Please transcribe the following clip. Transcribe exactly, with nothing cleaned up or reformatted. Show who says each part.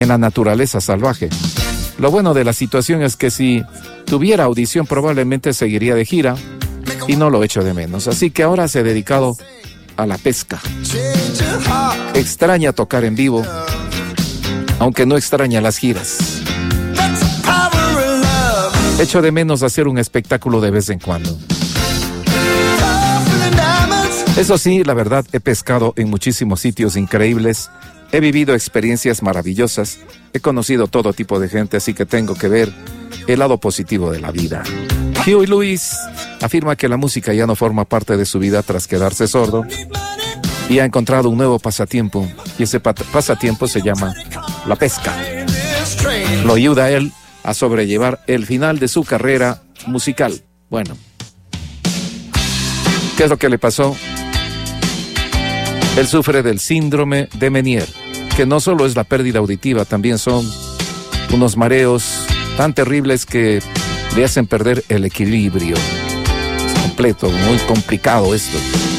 Speaker 1: en la naturaleza salvaje. Lo bueno de la situación es que si tuviera audición probablemente seguiría de gira y no lo echo de menos. Así que ahora se ha dedicado a la pesca. Extraña tocar en vivo, aunque no extraña las giras. Echo de menos hacer un espectáculo de vez en cuando. Eso sí, la verdad, he pescado en muchísimos sitios increíbles, he vivido experiencias maravillosas, he conocido todo tipo de gente, así que tengo que ver el lado positivo de la vida. Huey Lewis afirma que la música ya no forma parte de su vida tras quedarse sordo y ha encontrado un nuevo pasatiempo, y ese pat- pasatiempo se llama la pesca. Lo ayuda a él a sobrellevar el final de su carrera musical. Bueno, ¿qué es lo que le pasó? Él sufre del síndrome de Meniere, que no solo es la pérdida auditiva, también son unos mareos tan terribles que le hacen perder el equilibrio. Es completo, muy complicado esto.